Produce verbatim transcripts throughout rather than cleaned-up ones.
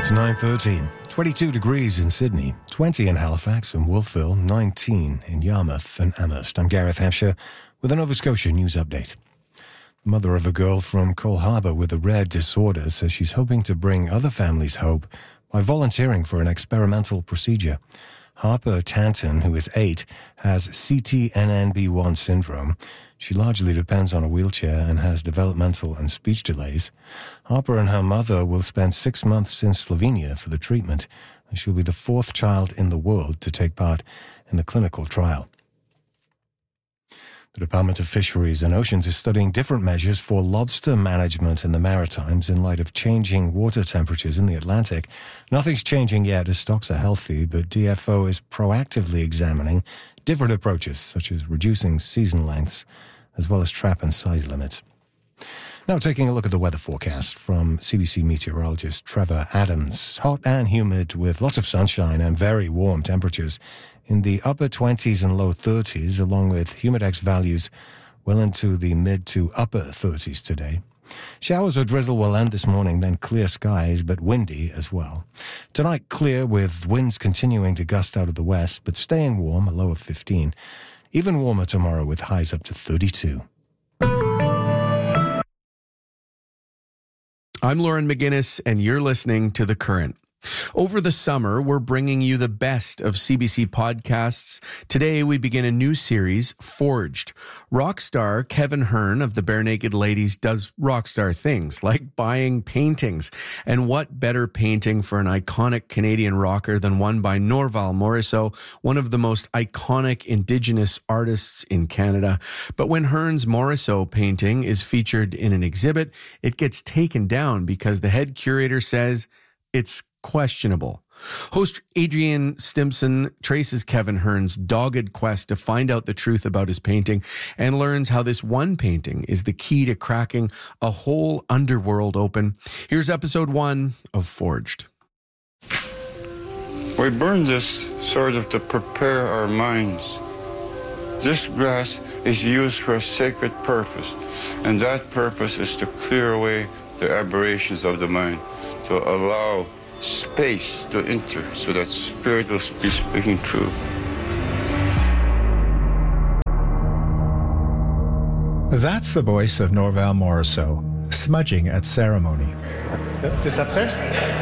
It's nine thirteen. twenty-two degrees in Sydney, twenty in Halifax and Wolfville, nineteen in Yarmouth and Amherst. I'm Gareth Hampshire with a Nova Scotia news update. The mother of a girl from Cole Harbour with a rare disorder says she's hoping to bring other families hope by volunteering for an experimental procedure. Harper Tanton, who is eight, has C T N N B one syndrome. She largely depends on a wheelchair and has developmental and speech delays. Harper and her mother will spend six months in Slovenia for the treatment, and she'll be the fourth child in the world to take part in the clinical trial. The Department of Fisheries and Oceans is studying different measures for lobster management in the Maritimes in light of changing water temperatures in the Atlantic. Nothing's changing yet as stocks are healthy, but D F O is proactively examining different approaches, such as reducing season lengths, as well as trap and size limits. Now taking a look at the weather forecast from C B C meteorologist Trevor Adams. Hot and humid with lots of sunshine and very warm temperatures in the upper twenties and low thirties, along with humidex values well into the mid to upper thirties today. Showers or drizzle will end this morning, then clear skies, but windy as well. Tonight, clear with winds continuing to gust out of the west, but staying warm, a low of fifteen. Even warmer tomorrow with highs up to thirty-two. I'm Lauren McGinnis, and you're listening to The Current. Over the summer, we're bringing you the best of C B C podcasts. Today, we begin a new series, Forged. Rock star Kevin Hearn of the Barenaked Ladies does rock star things, like buying paintings. And what better painting for an iconic Canadian rocker than one by Norval Morrisseau, one of the most iconic Indigenous artists in Canada. But when Hearn's Morrisseau painting is featured in an exhibit, it gets taken down because the head curator says it's questionable. Host Adrian Stimson traces Kevin Hearn's dogged quest to find out the truth about his painting and learns how this one painting is the key to cracking a whole underworld open. Here's episode one of Forged. We burn this sort of to prepare our minds. This grass is used for a sacred purpose, and that purpose is to clear away the aberrations of the mind, to allow space to enter so that spirit will be speaking true. That's the voice of Norval Morrisseau, smudging at ceremony. Just upstairs?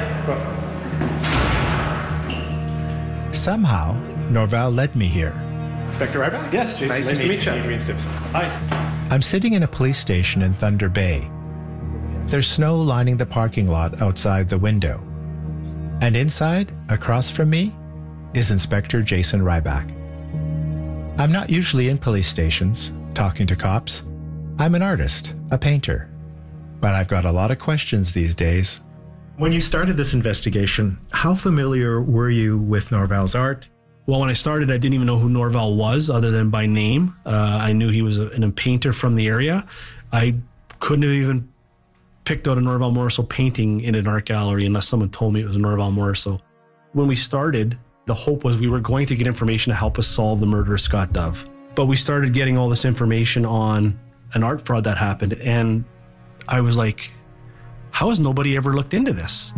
Somehow, Norval led me here. Inspector Ryback? Yes, Jason. Nice, Nice to to meet meet you. you. Adrian Stimson. Hi. I'm sitting in a police station in Thunder Bay. There's snow lining the parking lot outside the window. And inside, across from me, is Inspector Jason Ryback. I'm not usually in police stations, talking to cops. I'm an artist, a painter. But I've got a lot of questions these days. When you started this investigation, how familiar were you with Norval's art? Well, when I started, I didn't even know who Norval was other than by name. Uh, I knew he was a, a painter from the area. I couldn't have even picked out a Norval Morrisseau painting in an art gallery unless someone told me it was a Norval Morrisseau. When we started, the hope was we were going to get information to help us solve the murder of Scott Dove. But we started getting all this information on an art fraud that happened, and I was like, how has nobody ever looked into this?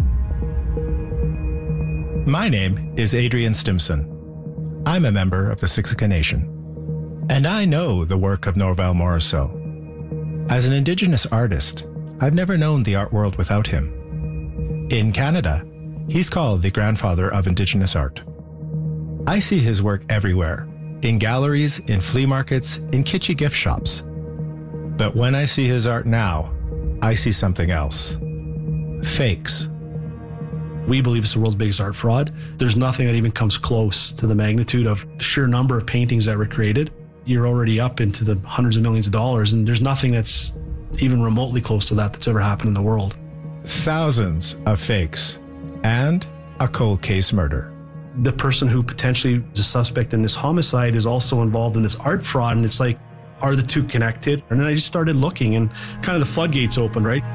My name is Adrian Stimson. I'm a member of the Siksika Nation, and I know the work of Norval Morrisseau. As an Indigenous artist, I've never known the art world without him. In Canada, he's called the grandfather of Indigenous art. I see his work everywhere, in galleries, in flea markets, in kitschy gift shops. But when I see his art now, I see something else. Fakes. We believe it's the world's biggest art fraud. There's nothing that even comes close to the magnitude of the sheer number of paintings that were created. You're already up into the hundreds of millions of dollars, and there's nothing that's even remotely close to that that's ever happened in the world. Thousands of fakes and a cold case murder. The person who potentially is a suspect in this homicide is also involved in this art fraud, and it's like, are the two connected? And then I just started looking, and kind of the floodgates opened, right?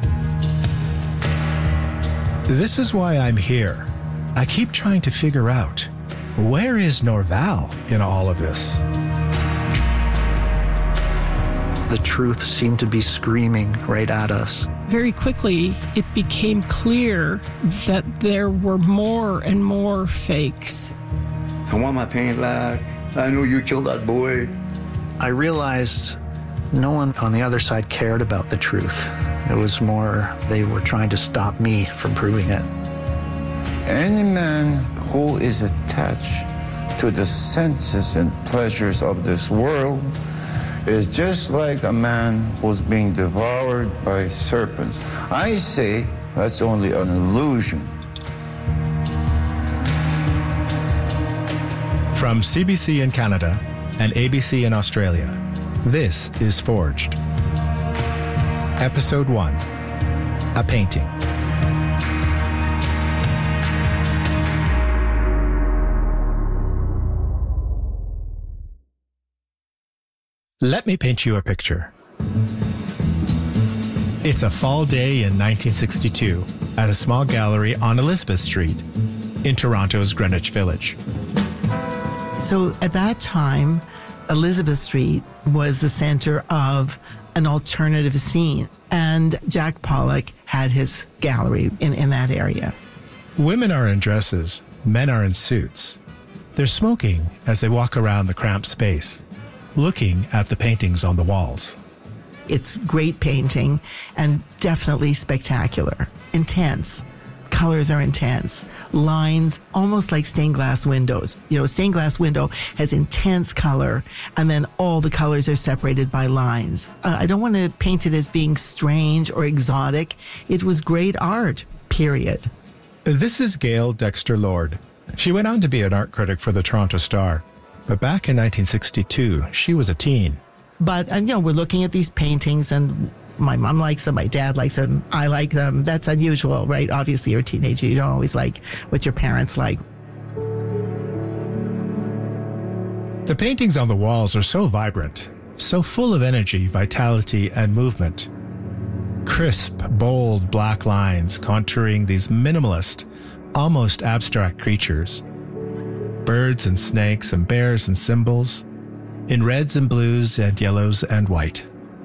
This is why I'm here. I keep trying to figure out, where is Norval in all of this? The truth seemed to be screaming right at us. very quickly, it became clear that there were more and more fakes. I want my paint back. I know you killed that boy. I realized no one on the other side cared about the truth. It was more they were trying to stop me from proving it. Any man who is attached to the senses and pleasures of this world is just like a man who's being devoured by serpents. I say that's only an illusion. From C B C in Canada and A B C in Australia, this is Forged. Episode one, A Painting. Let me paint you a picture. It's a fall day in nineteen sixty-two at a small gallery on Elizabeth Street in Toronto's Greenwich Village. So at that time, Elizabeth Street was the center of an alternative scene, and Jack Pollock had his gallery in, in that area. Women are in dresses, men are in suits. They're smoking as they walk around the cramped space, looking at the paintings on the walls. It's great painting and definitely spectacular, intense. Colors are intense. Lines, almost like stained glass windows. You know, a stained glass window has intense color, and then all the colors are separated by lines. Uh, I don't want to paint it as being strange or exotic. It was great art, period. This is Gail Dexter Lord. She went on to be an art critic for the Toronto Star. But back in nineteen sixty-two, she was a teen. But, and, you know, we're looking at these paintings, and my mom likes them, my dad likes them, I like them. That's unusual, right? Obviously, you're a teenager. You don't always like what your parents like. The paintings on the walls are so vibrant, so full of energy, vitality, and movement. Crisp, bold black lines contouring these minimalist, almost abstract creatures. Birds and snakes and bears and symbols, in reds and blues and yellows and white.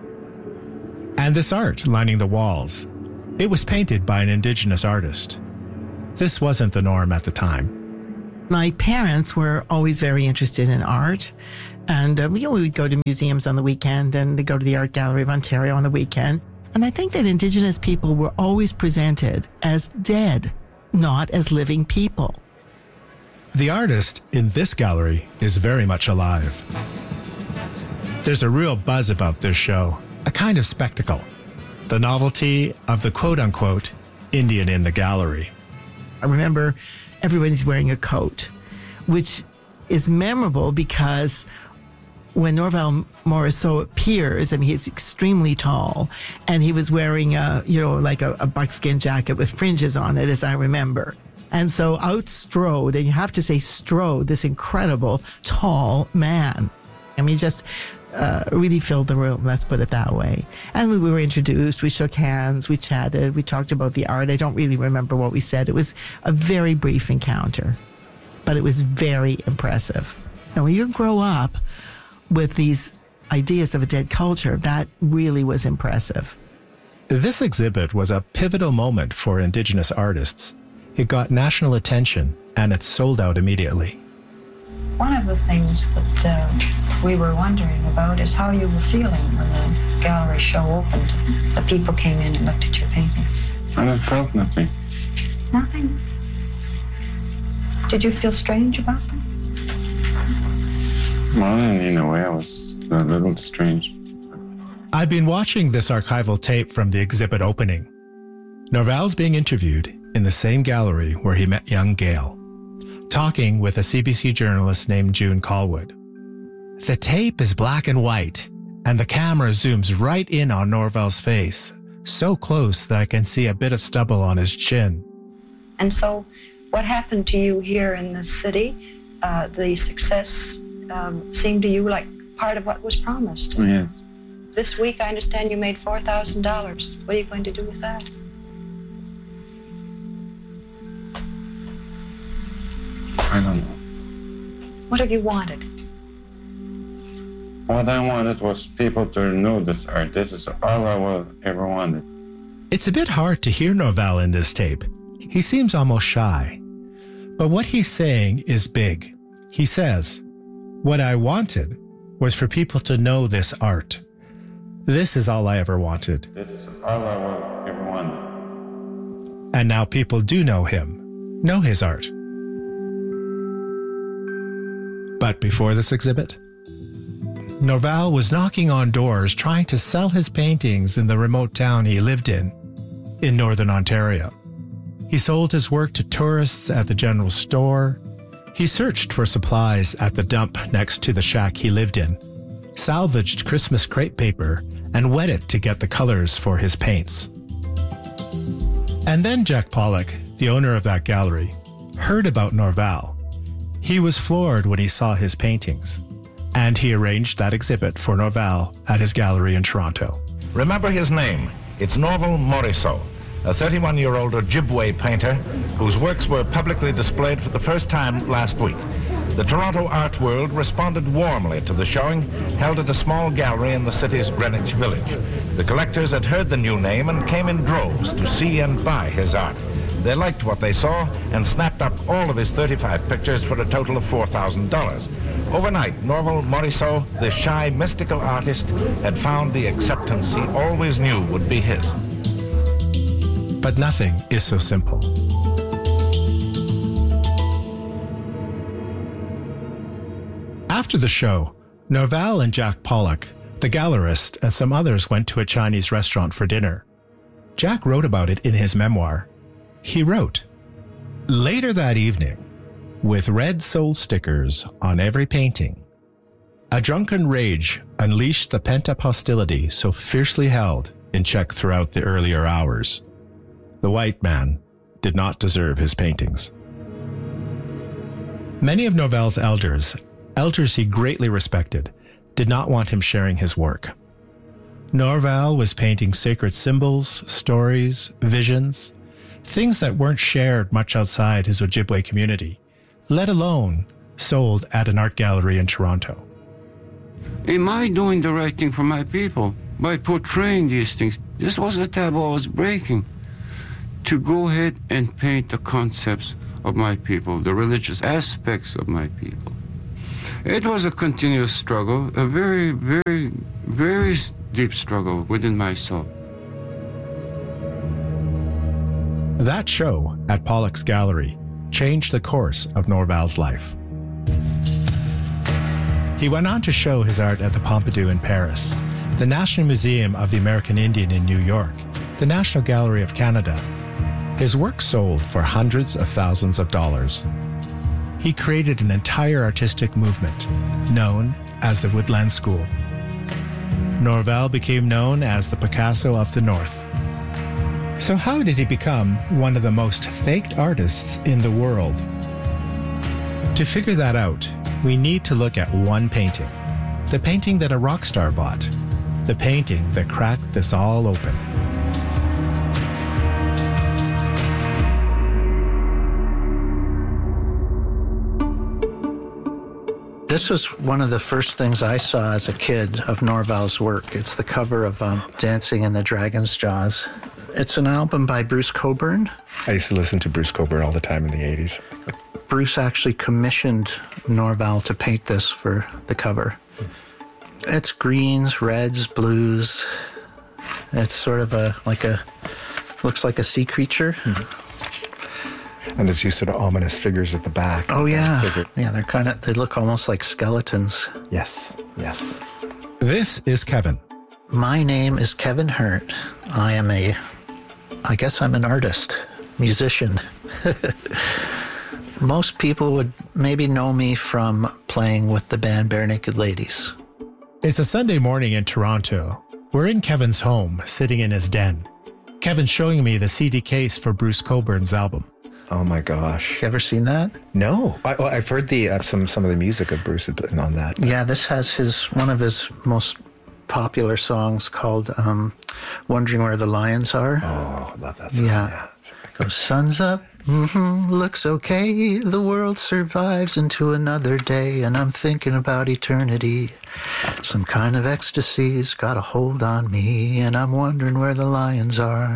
And this art lining the walls, it was painted by an Indigenous artist. This wasn't the norm at the time. My parents were always very interested in art, and uh, you know, we would go to museums on the weekend and they'd go to the Art Gallery of Ontario on the weekend. And I think that Indigenous people were always presented as dead, not as living people. The artist in this gallery is very much alive. There's a real buzz about this show, a kind of spectacle, the novelty of the quote-unquote Indian in the gallery. I remember everybody's wearing a coat, which is memorable because when Norval Morrisseau appears, I mean, he's extremely tall, and he was wearing a, you know, like a, a buckskin jacket with fringes on it, as I remember. And so out strode, and you have to say strode, this incredible tall man. I mean, just uh, really filled the room, let's put it that way. And we were introduced, we shook hands, we chatted, we talked about the art. I don't really remember what we said. It was a very brief encounter, but it was very impressive. Now, when you grow up with these ideas of a dead culture, that really was impressive. This exhibit was a pivotal moment for Indigenous artists. It got national attention, and it sold out immediately. One of the things that uh, we were wondering about is how you were feeling when the gallery show opened. The people came in and looked at your paintings. I felt nothing. Nothing? Did you feel strange about them? Well, in a way, I was a little strange. I've been watching this archival tape from the exhibit opening. Norval's being interviewed in the same gallery where he met young Gail, talking with a C B C journalist named June Callwood. The tape is black and white, and the camera zooms right in on Norval's face, so close that I can see a bit of stubble on his chin. And so what happened to you here in the city, uh, the success um, seemed to you like part of what was promised. Yes. This week, I understand you made four thousand dollars. What are you going to do with that? I don't know. What have you wanted? What I wanted was people to know this art. This is all I ever wanted. It's a bit hard to hear Norval in this tape. He seems almost shy. But what he's saying is big. He says, "What I wanted was for people to know this art. This is all I ever wanted." This is all I want, everyone. And now people do know him, know his art. But before this exhibit, Norval was knocking on doors trying to sell his paintings in the remote town he lived in, in northern Ontario. He sold his work to tourists at the general store. He searched for supplies at the dump next to the shack he lived in, salvaged Christmas crepe paper, and wet it to get the colors for his paints. And then Jack Pollock, the owner of that gallery, heard about Norval. He was floored when he saw his paintings, and he arranged that exhibit for Norval at his gallery in Toronto. Remember his name. It's Norval Morisseau, a thirty-one-year-old Ojibwe painter whose works were publicly displayed for the first time last week. The Toronto art world responded warmly to the showing held at a small gallery in the city's Greenwich Village. The collectors had heard the new name and came in droves to see and buy his art. They liked what they saw and snapped up all of his thirty-five pictures for a total of four thousand dollars. Overnight, Norval Morisseau, the shy, mystical artist, had found the acceptance he always knew would be his. But nothing is so simple. After the show, Norval and Jack Pollock, the gallerist, and some others went to a Chinese restaurant for dinner. Jack wrote about it in his memoir. He wrote, "Later that evening, with red soul stickers on every painting, a drunken rage unleashed the pent-up hostility so fiercely held in check throughout the earlier hours. The white man did not deserve his paintings." Many of Norval's elders, elders he greatly respected, did not want him sharing his work. Norval was painting sacred symbols, stories, visions, things that weren't shared much outside his Ojibwe community, let alone sold at an art gallery in Toronto. Am I doing the right thing for my people by portraying these things? This was the taboo I was breaking. To go ahead and paint the concepts of my people, the religious aspects of my people. It was a continuous struggle, a very, very, very deep struggle within myself. That show at Pollock's gallery changed the course of Norval's life. He went on to show his art at the Pompidou in Paris, the National Museum of the American Indian in New York, the National Gallery of Canada. His work sold for hundreds of thousands of dollars. He created an entire artistic movement known as the Woodland School. Norval became known as the Picasso of the North. So how did he become one of the most faked artists in the world? To figure that out, we need to look at one painting. The painting that a rock star bought. The painting that cracked this all open. This was one of the first things I saw as a kid of Norval's work. It's the cover of um, Dancing in the Dragon's Jaws. It's an album by Bruce Cockburn. I used to listen to Bruce Cockburn all the time in the eighties. Bruce actually commissioned Norval to paint this for the cover. It's greens, reds, blues. It's sort of a, like a, looks like a sea creature. And the two sort of ominous figures at the back. Oh, yeah. Yeah, they're kind of, they look almost like skeletons. Yes, yes. This is Kevin. My name is Kevin Hurt. I am a, I guess I'm an artist, musician. Most people would maybe know me from playing with the band Bare Naked Ladies. It's a Sunday morning in Toronto. We're in Kevin's home, sitting in his den. Kevin's showing me the C D case for Bruce Cockburn's album. Oh my gosh! You ever seen that? No, I, well, I've heard the uh, some some of the music of Bruce on that. But. Yeah, this has his one of his most popular songs called um, "Wondering Where the Lions Are." Oh, I love that song. Yeah, yeah. goes sun's up, mm-hmm, looks okay. The world survives into another day, and I'm thinking about eternity. Some kind of ecstasy's got a hold on me, and I'm wondering where the lions are.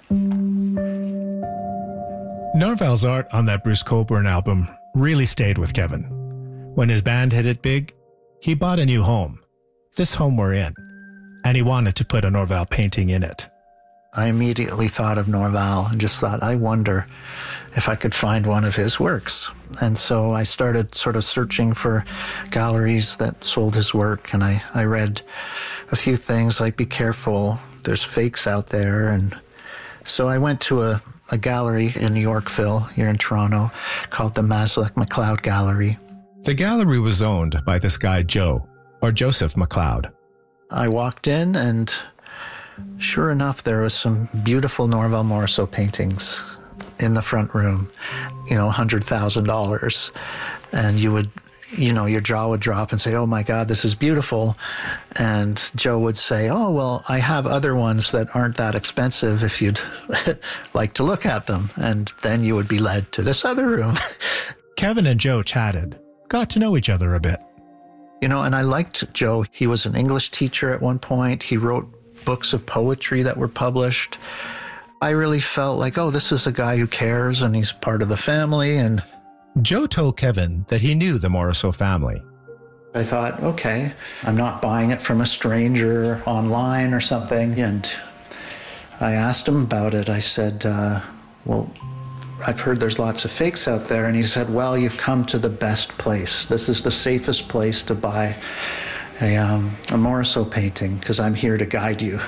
Norval's art on that Bruce Cockburn album really stayed with Kevin. When his band hit it big, he bought a new home, this home we're in, and he wanted to put a Norval painting in it. I immediately thought of Norval and just thought, I wonder if I could find one of his works. And so I started sort of searching for galleries that sold his work, and I, I read a few things like, be careful, there's fakes out there. And so I went to a, a gallery in Yorkville, here in Toronto, called the Maslick McLeod Gallery. The gallery was owned by this guy Joe, or Joseph McLeod. I walked in, and sure enough, there was some beautiful Norval Morrisseau paintings in the front room, you know, one hundred thousand dollars. And you would, you know, your jaw would drop and say, oh my God, this is beautiful. And Joe would say, oh, well, I have other ones that aren't that expensive if you'd like to look at them. And then you would be led to this other room. Kevin and Joe chatted, got to know each other a bit. You know, and I liked Joe. He was an English teacher at one point. He wrote books of poetry that were published. I really felt like, oh, this is a guy who cares and he's part of the family. And Joe told Kevin that he knew the Morrisseau family. I thought, okay, I'm not buying it from a stranger online or something. And I asked him about it. I said, uh, well, I've heard there's lots of fakes out there. And he said, well, you've come to the best place. This is the safest place to buy a, um, a Morrisseau painting, because I'm here to guide you.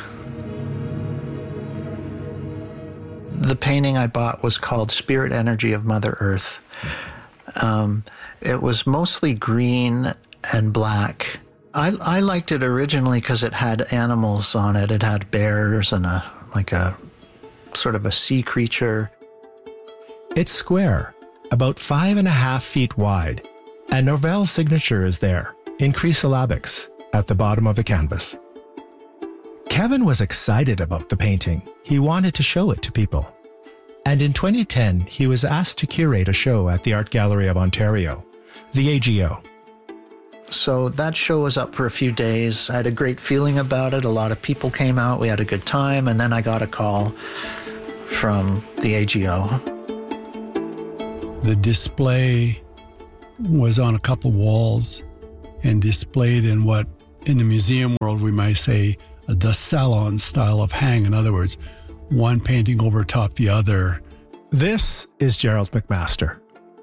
The painting I bought was called Spirit Energy of Mother Earth. Um, it was mostly green and black. I, I liked it originally because it had animals on it. It had bears and a like a sort of a sea creature. It's square, about five and a half feet wide, and Norval's signature is there, in chrysosyllabics, at the bottom of the canvas. Kevin was excited about the painting. He wanted to show it to people. And in twenty ten, he was asked to curate a show at the Art Gallery of Ontario, the A G O. So that show was up for a few days. I had a great feeling about it. A lot of people came out. We had a good time. And then I got a call from the A G O. The display was on a couple walls and displayed in what, in the museum world, we might say the salon style of hang. In other words, one painting over top the other. This is Gerald McMaster.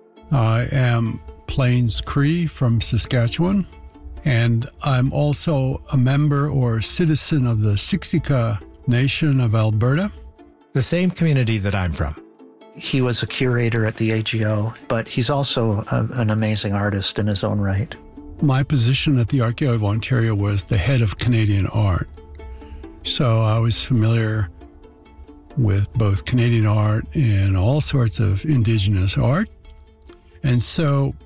I am Plains Cree from Saskatchewan, and I'm also a member or citizen of the Siksika Nation of Alberta. The same community that I'm from. He was a curator at the A G O, but he's also a, an amazing artist in his own right. My position at the Art Gallery of Ontario was the head of Canadian art. So I was familiar with both Canadian art and all sorts of Indigenous art. And so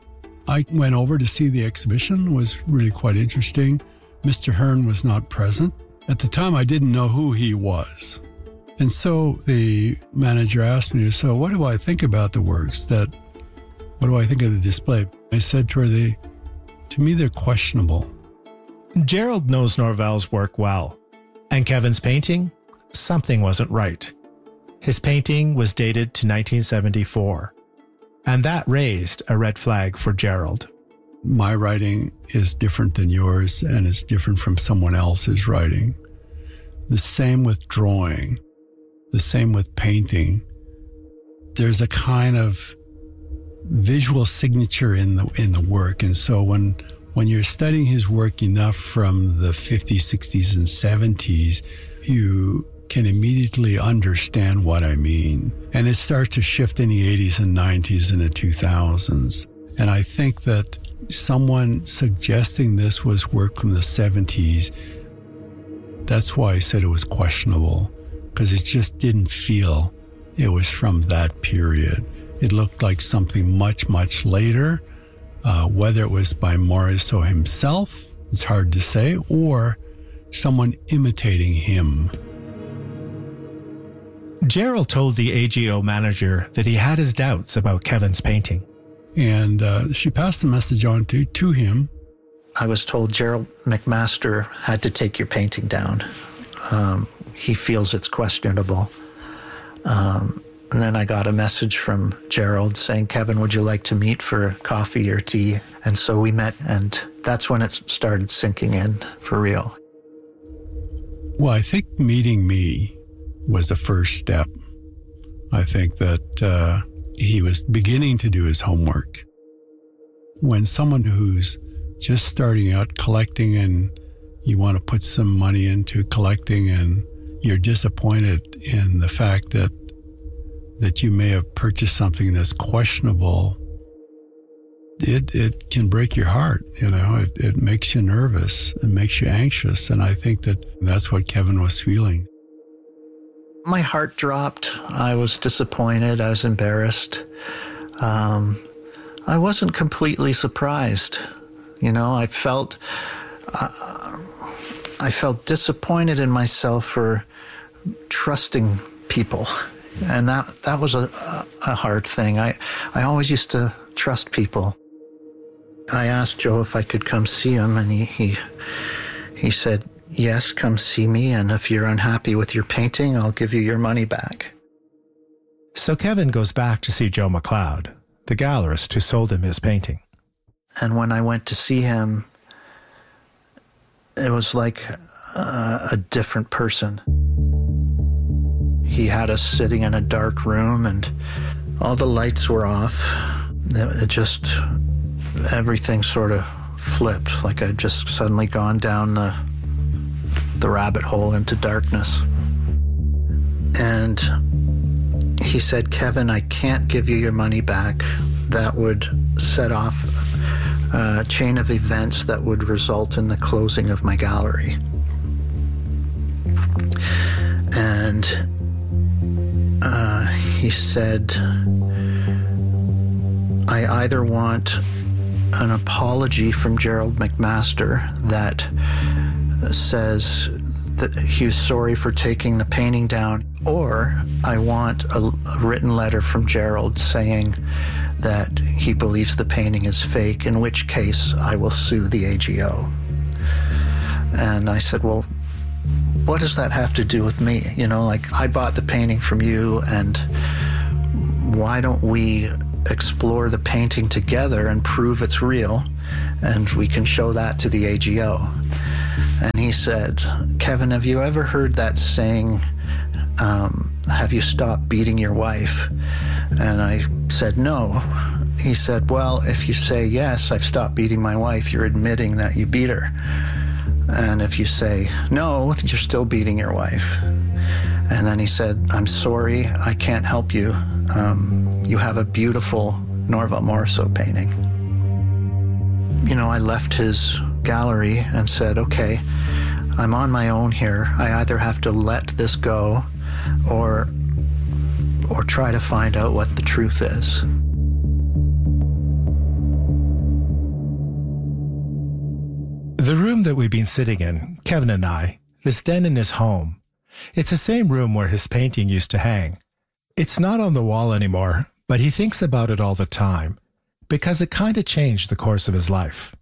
I went over to see the exhibition. It was really quite interesting. Mister Hearn was not present. At the time, I didn't know who he was. And so the manager asked me, so what do I think about the works? That, what do I think of the display? I said to her, they, to me, they're questionable. Gerald knows Norval's work well. And Kevin's painting? Something wasn't right. His painting was dated to nineteen seventy-four. And that raised a red flag for Gerald. My writing is different than yours, and it's different from someone else's writing. The same with drawing. The same with painting. There's a kind of visual signature in the in the work. And so when when you're studying his work enough from the fifties, sixties, and seventies, you can immediately understand what I mean. And it starts to shift in the eighties and nineties and the two thousands. And I think that someone suggesting this was work from the seventies, that's why I said it was questionable, because it just didn't feel it was from that period. It looked like something much, much later, uh, whether it was by Morrisseau himself, it's hard to say, or someone imitating him. Gerald told the A G O manager that he had his doubts about Kevin's painting. And uh, she passed the message on to, to him. I was told Gerald McMaster had to take your painting down. Um, he feels it's questionable. Um, and then I got a message from Gerald saying, Kevin, would you like to meet for coffee or tea? And so we met, and that's when it started sinking in for real. Well, I think meeting me was the first step. I think that uh, he was beginning to do his homework. When someone who's just starting out collecting and you want to put some money into collecting and you're disappointed in the fact that that you may have purchased something that's questionable, it it can break your heart, you know. It, it makes you nervous. It makes you anxious. And I think that that's what Kevin was feeling. My heart dropped. I was disappointed. I was embarrassed. Um, I wasn't completely surprised. You know, I felt... Uh, I felt disappointed in myself for trusting people. And that, that was a, a hard thing. I, I always used to trust people. I asked Joe if I could come see him, and he, he, he said, yes, come see me, and if you're unhappy with your painting, I'll give you your money back. So Kevin goes back to see Joe McLeod, the gallerist who sold him his painting. And when I went to see him, it was like a, a different person. He had us sitting in a dark room and all the lights were off. It just, everything sort of flipped, like I'd just suddenly gone down the, the rabbit hole into darkness. And he said, Kevin, I can't give you your money back. That would set off a chain of events that would result in the closing of my gallery. And uh, he said, I either want an apology from Gerald McMaster that says that he was sorry for taking the painting down, or I want a, a written letter from Gerald saying that he believes the painting is fake, in which case I will sue the A G O. And I said, well, what does that have to do with me? You know, like, I bought the painting from you, and why don't we explore the painting together and prove it's real, and we can show that to the A G O. And he said, Kevin, have you ever heard that saying, um, have you stopped beating your wife? And I said, no. He said, well, if you say, yes, I've stopped beating my wife, you're admitting that you beat her. And if you say, no, you're still beating your wife. And then he said, I'm sorry, I can't help you. Um, you have a beautiful Norval Morrisseau painting. You know, I left his gallery and said, okay, I'm on my own here. I either have to let this go or or try to find out what the truth is. The room that we've been sitting in, Kevin and I, is then in his home. It's the same room where his painting used to hang. It's not on the wall anymore, but he thinks about it all the time because it kind of changed the course of his life.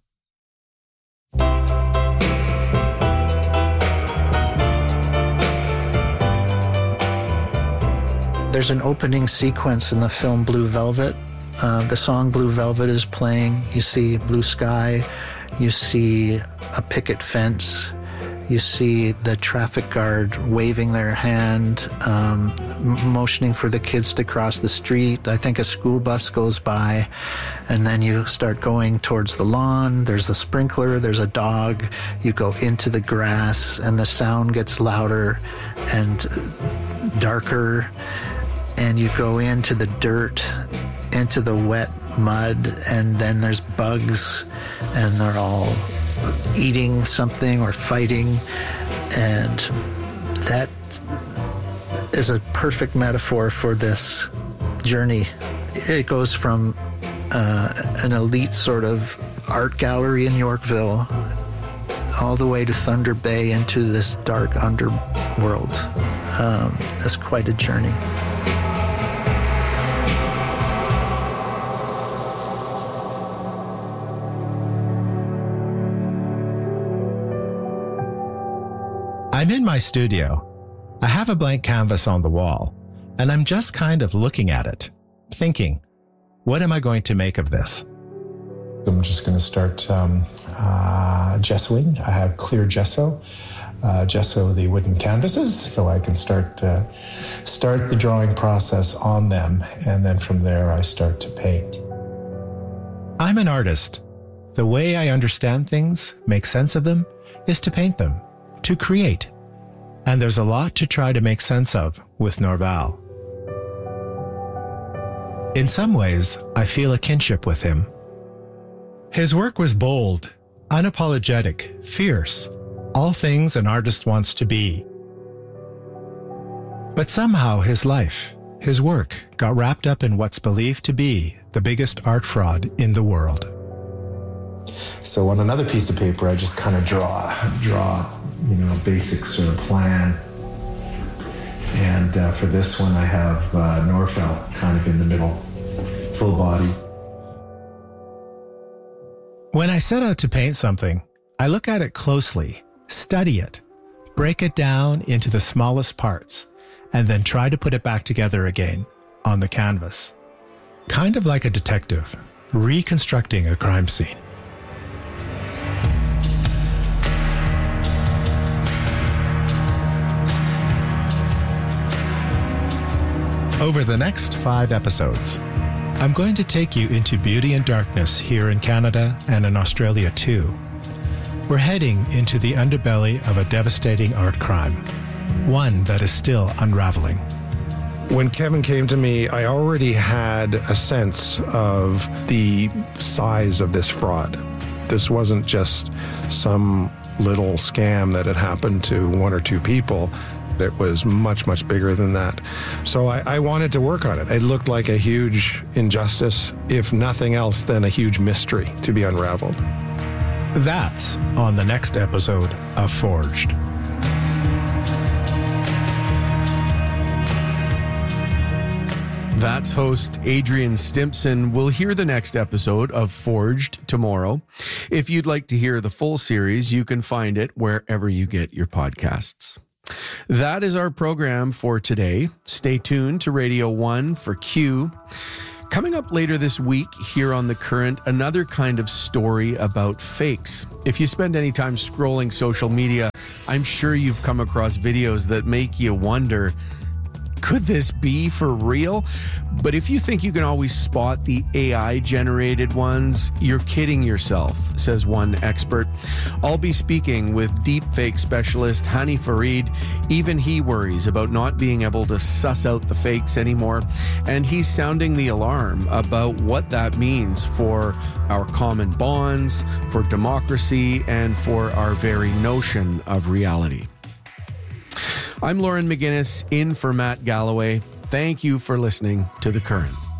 There's an opening sequence in the film Blue Velvet. Uh, the song Blue Velvet is playing. You see blue sky. You see a picket fence. You see the traffic guard waving their hand, um, motioning for the kids to cross the street. I think a school bus goes by, and then you start going towards the lawn. There's a sprinkler, there's a dog. You go into the grass, and the sound gets louder and darker, and you go into the dirt, into the wet mud, and then there's bugs, and they're all eating something or fighting, and that is a perfect metaphor for this journey. It goes from uh, an elite sort of art gallery in Yorkville all the way to Thunder Bay into this dark underworld. Um, it's quite a journey. I'm in my studio. I have a blank canvas on the wall, and I'm just kind of looking at it, thinking, what am I going to make of this? I'm just going to start um, uh, gessoing. I have clear gesso, uh, gesso the wooden canvases, so I can start uh, start the drawing process on them, and then from there I start to paint. I'm an artist. The way I understand things, make sense of them, is to paint them, to create. And there's a lot to try to make sense of with Norval. In some ways, I feel a kinship with him. His work was bold, unapologetic, fierce, all things an artist wants to be. But somehow his life, his work, got wrapped up in what's believed to be the biggest art fraud in the world. So on another piece of paper, I just kind of draw, draw, you know, a basic sort of plan. And uh, for this one, I have uh, Norval kind of in the middle, full body. When I set out to paint something, I look at it closely, study it, break it down into the smallest parts, and then try to put it back together again on the canvas. Kind of like a detective, reconstructing a crime scene. Over the next five episodes, I'm going to take you into beauty and darkness here in Canada and in Australia too. We're heading into the underbelly of a devastating art crime, one that is still unraveling. When Kevin came to me, I already had a sense of the size of this fraud. This wasn't just some little scam that had happened to one or two people. It was much, much bigger than that. So I, I wanted to work on it. It looked like a huge injustice, if nothing else than a huge mystery to be unraveled. That's on the next episode of Forged. That's host Adrian Stimson. We'll hear the next episode of Forged tomorrow. If you'd like to hear the full series, you can find it wherever you get your podcasts. That is our program for today. Stay tuned to Radio one for Q. Coming up later this week here on The Current, another kind of story about fakes. If you spend any time scrolling social media, I'm sure you've come across videos that make you wonder, could this be for real? But if you think you can always spot the A I-generated ones, you're kidding yourself, says one expert. I'll be speaking with deepfake specialist Hani Farid. Even he worries about not being able to suss out the fakes anymore, and he's sounding the alarm about what that means for our common bonds, for democracy, and for our very notion of reality. I'm Lauren McGinnis, in for Matt Galloway. Thank you for listening to The Current.